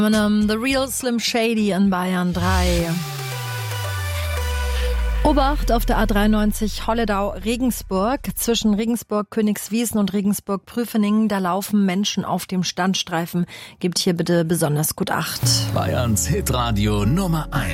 The Real Slim Shady in Bayern 3. Obacht auf der A93 Holledau-Regensburg. Zwischen Regensburg-Königswiesen und Regensburg-Prüfeningen, da laufen Menschen auf dem Standstreifen. Gebt hier bitte besonders gut Acht. Bayerns Hitradio Nummer 1.